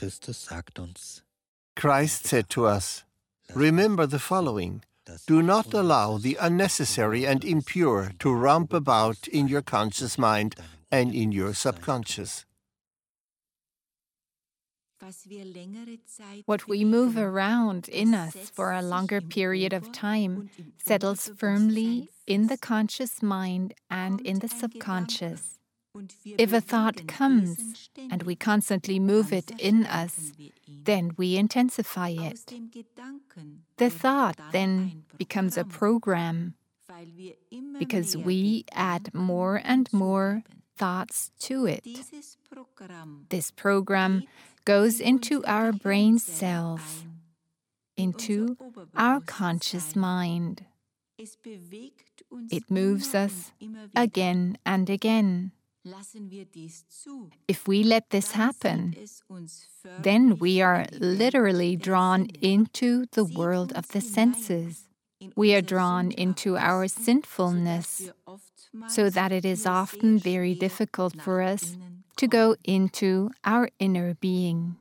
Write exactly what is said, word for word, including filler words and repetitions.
Christ said to us, "Remember the following. Do not allow the unnecessary and impure to romp about in your conscious mind and in your subconscious." What we move around in us for a longer period of time settles firmly in the conscious mind and in the subconscious. If a thought comes and we constantly move it in us, then we intensify it. The thought then becomes a program because we add more and more thoughts to it. This program goes into our brain cells, into our conscious mind. It moves us again and again. If we let this happen, then we are literally drawn into the world of the senses. We are drawn into our sinfulness, so that it is often very difficult for us to go into our inner being.